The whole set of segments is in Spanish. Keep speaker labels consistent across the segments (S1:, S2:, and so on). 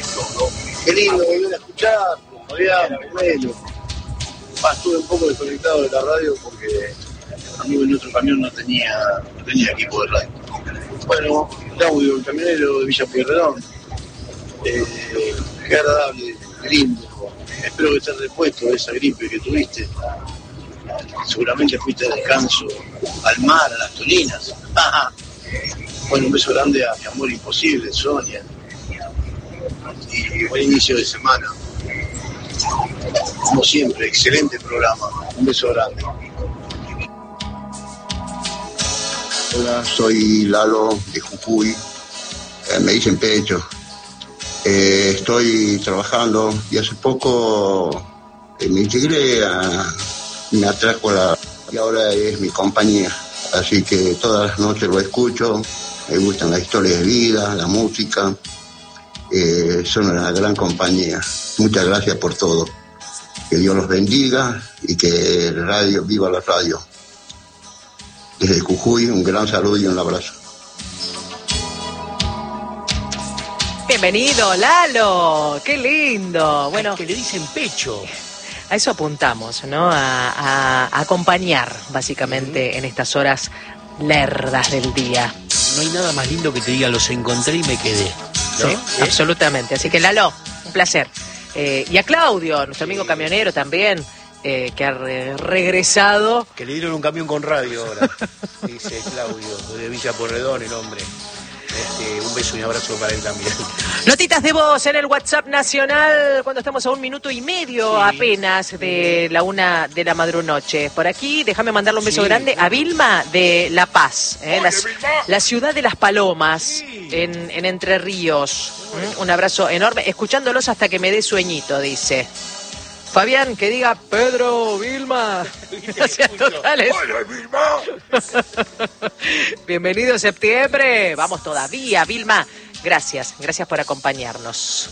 S1: Qué lindo volver a escuchar, Fabián, bueno. Estuve un poco desconectado de la radio porque amigo en otro camión no tenía equipo de radio. Bueno, Claudio, el camionero de Villa Pueyrredón. Qué agradable, qué lindo. Espero que estés repuesto de esa gripe que tuviste. Seguramente fuiste de descanso al mar, a las Tolinas. Bueno, un beso grande a mi amor imposible, Sonia. Y buen inicio de semana. Como siempre, excelente programa. Un beso grande.
S2: Hola, soy Lalo de Jujuy. Me dicen Pecho. Estoy trabajando y hace poco me integré me atrajo y ahora es mi compañía. Así que todas las noches lo escucho. Me gustan las historias de vida, la música. Son una gran compañía. Muchas gracias por todo. Que Dios los bendiga y que viva la radio. Desde Jujuy, un gran saludo y un abrazo.
S3: Bienvenido, Lalo. Qué lindo. Bueno,
S4: que le dicen Pecho.
S3: A eso apuntamos, ¿no? A acompañar, básicamente, en estas horas lerdas del día.
S4: No hay nada más lindo que te diga, los encontré y me quedé, ¿no?
S3: Sí, absolutamente. Así que, Lalo, un placer. Y a Claudio, nuestro amigo camionero también, que ha regresado.
S4: Que le dieron un camión con radio ahora, dice Claudio, de Villa Pueyrredón, el hombre. Un beso y un abrazo para él también.
S3: Notitas de voz en el WhatsApp nacional cuando estamos a 1 minuto y medio apenas de la 1 de la madrunoche. Por aquí, déjame mandarle un beso grande a Vilma de La Paz, la ciudad de las palomas, en Entre Ríos. Un abrazo enorme, escuchándolos hasta que me dé sueñito, dice. Fabián, que diga Pedro, Vilma. Gracias totales.
S4: ¡Hola, Vilma!
S3: Bienvenido septiembre. Vamos todavía, Vilma. Gracias por acompañarnos.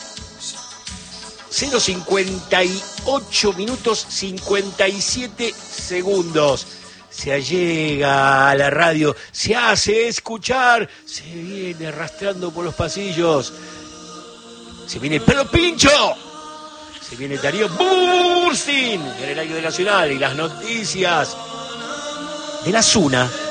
S4: 0:58 minutos 57 segundos. Se allega a la radio, se hace escuchar, se viene arrastrando por los pasillos. Se viene Pedro Pincho. Se viene Darío Bursin en el aire de Nacional y las noticias de la Zuna.